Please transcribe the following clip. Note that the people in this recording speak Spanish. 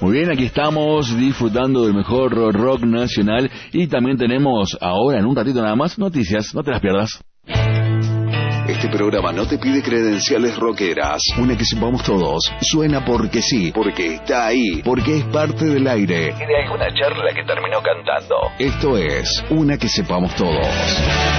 Muy bien, aquí estamos disfrutando del mejor rock nacional y también tenemos ahora en un ratito nada más noticias, no te las pierdas. Este programa no te pide credenciales rockeras. Una que sepamos todos. Suena porque sí, porque está ahí, porque es parte del aire y de alguna charla que terminó cantando. Esto es Una que sepamos todos.